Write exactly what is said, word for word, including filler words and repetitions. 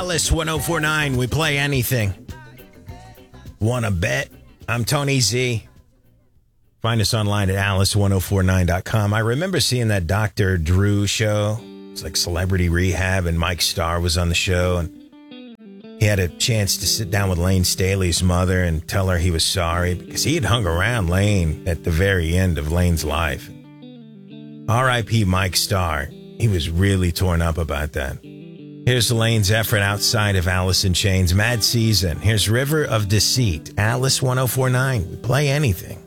Alice ten forty-nine. We play anything. Wanna bet? I'm Tony Z. Find us online at alice ten forty-nine dot com. I remember seeing that Doctor Drew show. It's like Celebrity Rehab, and Mike Starr was on the show, and he had a chance to sit down with Lane Staley's mother and tell her he was sorry because he had hung around Lane at the very end of Lane's life. R I P Mike Starr. He was really torn up about that. Here's Lane's effort outside of Alice in Chains' Mad Season. Here's River of Deceit. Alice ten forty-nine. We play anything.